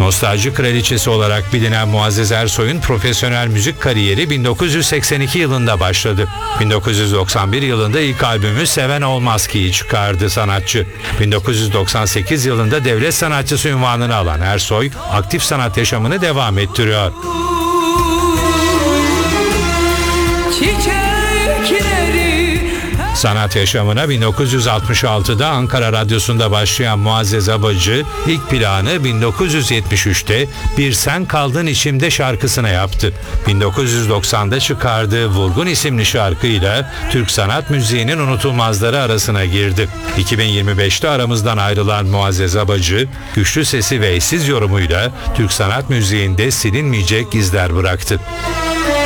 Nostalji kraliçesi olarak bilinen Muazzez Ersoy'un profesyonel müzik kariyeri 1982 yılında başladı. 1991 yılında ilk albümü Seven Olmaz Ki'yi çıkardı sanatçı. 1998 yılında devlet sanatçısı unvanını alan Ersoy, aktif sanat yaşamını devam ettiriyor. Sanat yaşamına 1966'da Ankara Radyosu'nda başlayan Muazzez Abacı, ilk planı 1973'te Bir Sen Kaldın İçimde şarkısına yaptı. 1990'da çıkardığı Vurgun isimli şarkıyla Türk sanat müziğinin unutulmazları arasına girdi. 2025'te aramızdan ayrılan Muazzez Abacı, güçlü sesi ve eşsiz yorumuyla Türk sanat müziğinde silinmeyecek izler bıraktı.